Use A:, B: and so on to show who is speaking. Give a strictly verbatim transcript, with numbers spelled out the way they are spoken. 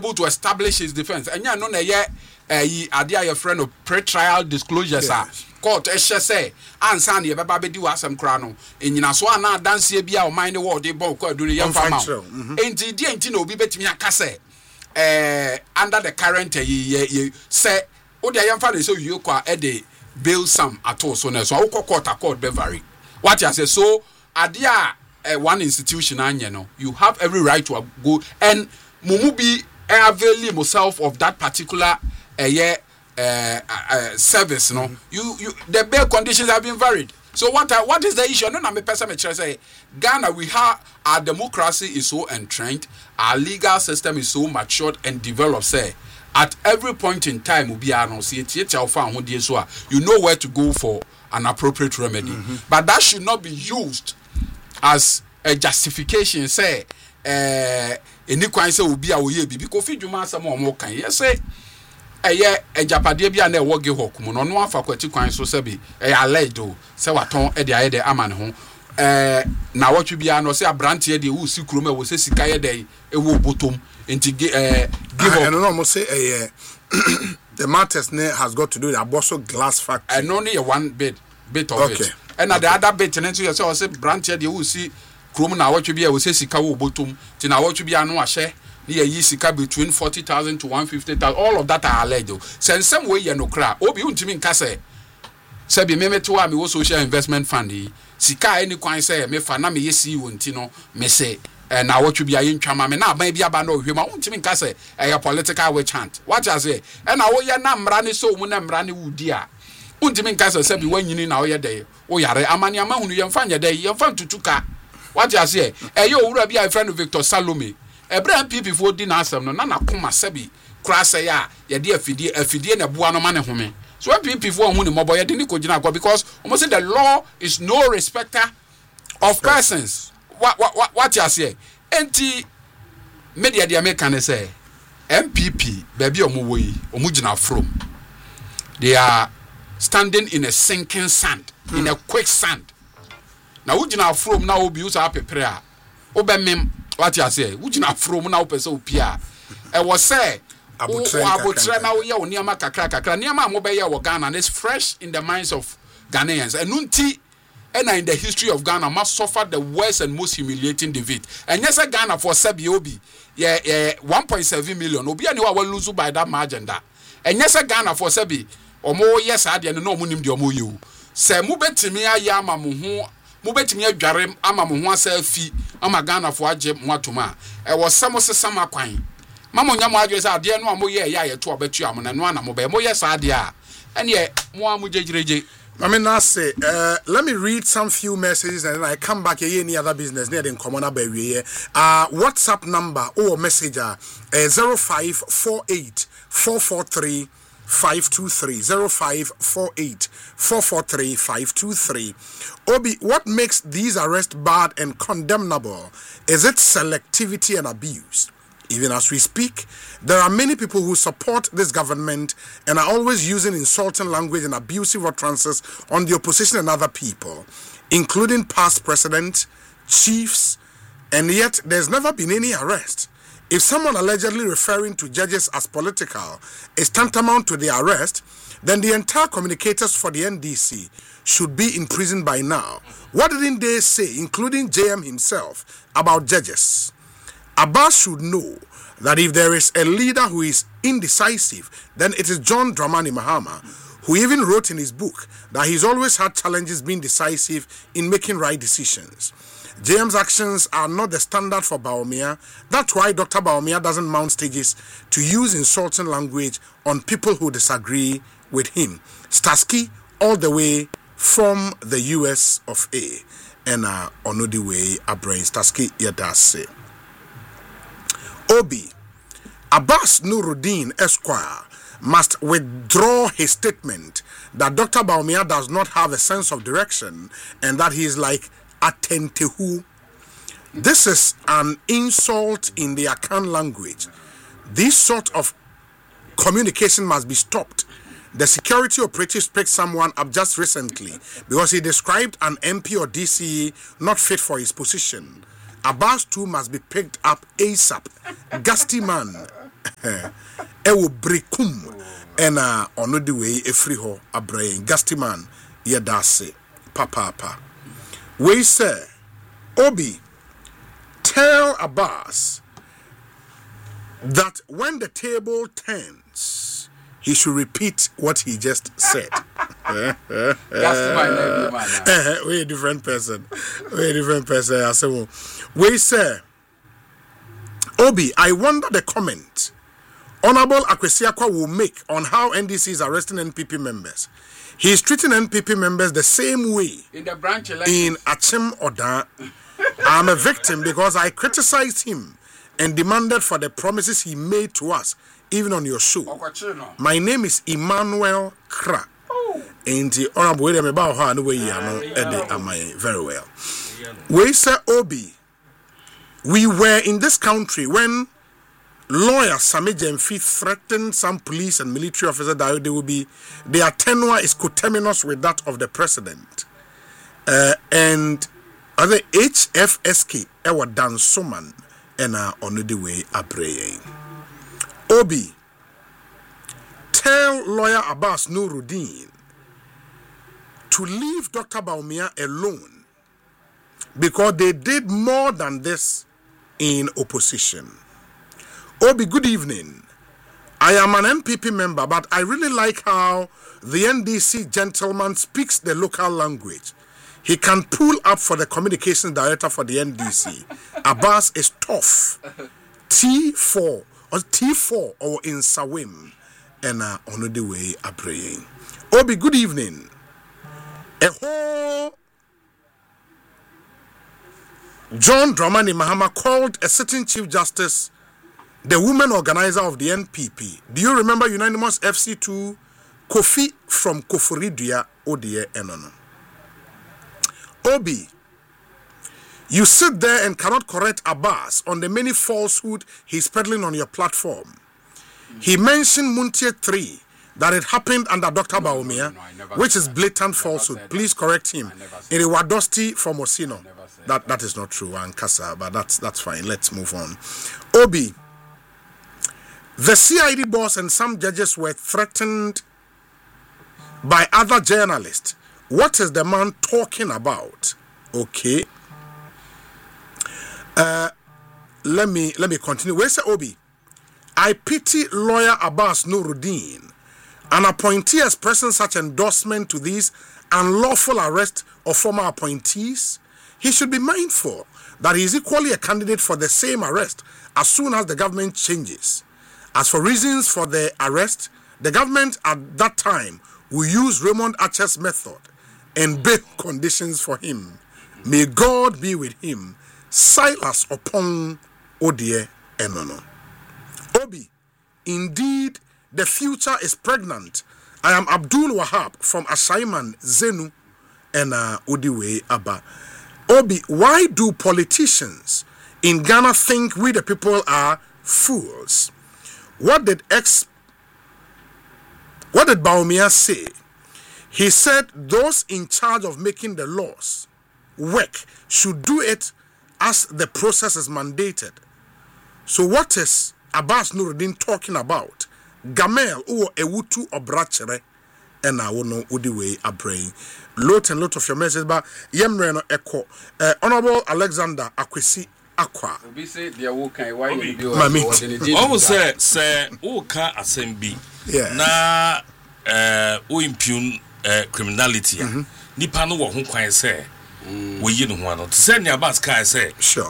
A: able to establish his defense. And yeah, no, yeah, eh, idea your friend of pre-trial disclosures are court. I shall say, and Sandy, a baby do us some crown. In Yinaswana, dance here be our mind the world, they both do the young farmer. Ain't it, ain't no be bet me a casse. Eh, under the current, ye say, oh, the young father, so you qua Eddie bail some at all. So, so I court a court Beverly. What I say, so, idea. Uh, one institution and you know you have every right to uh, go and Mumubi avail himself of that particular uh, yeah, uh, uh, service. No, mm-hmm. you you the bail conditions have been varied. So what uh, what is the issue? No, I'm a person say Ghana. We have our democracy is so entrenched, our legal system is so matured and developed. Say at every point in time, we be you know where to go for an appropriate remedy, mm-hmm. but that should not be used as a justification. Say eh any kwan say obi a woye bibi ko fi dwuma asem o mo kan yes say eye ejapade bia na e woge hokum no no afa kwati kwan so se bi e alleged o se waton e de aye de ama ne ho eh na watwe bia no se abrante de wo si krom e wo se sika ye de e wo botom enti eh give up.
B: No no mo say eh the matters has got to do with Aboso glass factory.
A: And only one bit bit of
B: okay.
A: it. And okay. At the other bit, and so you say, branch here, you will see, Chrome now what you be, I will say, Sikawo bottom, Tina what you be, I know a share, near Yisika between forty thousand to one fifty thousand, all of that are alleged. Send some way, you know, crap. Obi Untimin Casse. Sabi me to me was social investment fund. Sika any coin say, me fanami yesi, untino, me say, and now what you be in Chama, me now maybe abandon him, Untimin Casse, a political witch hunt. What I say, and now we are not running so, when I'm running wood dear. Untimin Casse said, when you know your day. Oh, yare, amani amahu you find your day, you find to tuka. What you say? Eh, you will be a friend of Victor Salome. A brand people for dinner, some no nana kuma sebi. Crassa, ya dear fidi, a fidi and a buano man home. So when people for whom the mobile didn't go because almost the law is no respecter of persons. What what what what you say? Anti media the American say M P P, baby omuwe, omujina from. They are standing in a sinking sand. Hmm. In a quicksand. Now, would you now from now be used up a prayer? Obemim, what you say? Would you now from now person Pia? I was say, Abutre now, you near Macacraca, Niama Mobile or Ghana, and it's fresh in the minds of Ghanaians. And Nunti, and in the history of Ghana, must suffer the worst and most humiliating defeat. And yes, a Ghana for Sabiobi, yeah, yeah, one point seven million. Obi and you will lose by that margin. That. And yes, a Ghana for Sabi, or more, yes, I didn't know Munim Diomu. Say, Mubetimi Yama Muhu. Mubetimi Jarem ama mo ho asafi ama Ghana fo age mwatoma e wo samo sesama kwan mama nya mo adwe sa ade no amoye ya ye to obetu am na no ana mo be mo ye sa ade a ene mo amujejireje.
B: I mean, I say, uh, let me read some few messages and then I come back here. Any other business near the common barrier. Uh, WhatsApp number or messenger uh, zero five four eight four four three five two three zero five four eight four four three five two three. Obi, what makes these arrests bad and condemnable? Is it selectivity and abuse? Even as we speak, there are many people who support this government and are always using insulting language and abusive utterances on the opposition and other people, including past presidents, chiefs, and yet there's never been any arrest. If someone allegedly referring to judges as political is tantamount to the arrest, then the entire communicators for the N D C should be in prison by now. What didn't they say, including J M himself, about judges? Abbas should know that if there is a leader who is indecisive, then it is John Dramani Mahama, who even wrote in his book that he's always had challenges being decisive in making right decisions. J M's actions are not the standard for Bawumia. That's why Doctor Bawumia doesn't mount stages to use insulting language on people who disagree with him. Starsky, all the way from the U S of A. And uh, on the way, a brain Starsky Yadase. Obi, Abbas Nuruddin Esquire must withdraw his statement that Doctor Bawumia does not have a sense of direction and that he is like Atentehu. This is an insult in the Akan language. This sort of communication must be stopped. The security operatives picked someone up just recently because he described an M P or D C E not fit for his position. Abbas too must be picked up ASAP. Gusty man, Ewo brekum ena ono de way efri ho abrain Gastiman yedase papa. We say Obi, tell Abbas that when the table turns, he should repeat what he just said.
A: That's my name, man.
B: We're a different person. We're a different person. I say, we say, Obi, I wonder the comment Honorable Akwesiakwa will make on how N D C is arresting N P P members. He is treating N P P members the same way
A: in the branch election.
B: In Achim Oda. I'm a victim because I criticized him and demanded for the promises he made to us, even on your show. My name is Emmanuel Kra. And the honorable way about her anyway, am I very well. We say Obi, we were in this country when lawyer Sami Jemfi threatened some police and military officers that they will be their tenure is coterminous with that of the president. Uh, and other H F S K ewa Dan Soman ena on the way abreye. Obi, tell lawyer Abbas Nuruddin to leave Doctor Bawumia alone because they did more than this in opposition. Obi, good evening. I am an N P P member, but I really like how the N D C gentleman speaks the local language. He can pull up for the communications director for the N D C. Abbas is tough. T four or T four or in Sawim and uh, on the way a praying. Obi, good evening. A whole John Dramani Mahama called a sitting Chief Justice the woman organizer of the N P P. Do you remember Unanimous F C two Kofi from Koforidua Odie Enono? Obi, you sit there and cannot correct Abbas on the many falsehood he's peddling on your platform. Mm-hmm. He mentioned Muntie three, that it happened under Doctor No, Bawumia, no, no, which is blatant falsehood. Please correct him. In a Wadosti from Osino. That, that that is not true, Ankasa, but that's that's fine. Let's move on. Obi, the C I D boss and some judges were threatened by other journalists. What is the man talking about? Okay. Uh, let me let me continue. Where's Obi? I pity lawyer Abbas Nuruddin, an appointee expressing such endorsement to these unlawful arrest of former appointees. He should be mindful that he is equally a candidate for the same arrest as soon as the government changes. As for reasons for the arrest, the government at that time will use Raymond Archer's method and bake conditions for him. May God be with him. Silas upon Odie Enono. Obi, indeed, the future is pregnant. I am Abdul Wahab from Asaiman Zenu and uh, Odiwe Abba. Obi, why do politicians in Ghana think we the people are fools? What did ex What did Bawumia say? He said those in charge of making the laws work should do it as the process is mandated. So what is Abbas Nuruddin talking about? Gamel or Ewutu Obrachere and I will know Udiwe Abrain. Lot and lot of your messages, but Yemreno Echo. Uh, Honorable Alexander Akwesi Aqua.
C: Mami. Almost say, say, Oka Assembly.
B: Yeah.
C: Na, uh, o impugn uh, criminality. Nipa no wo ho kwan say. We yi no ho ano. Say ne Abbas kai say.
B: Sure.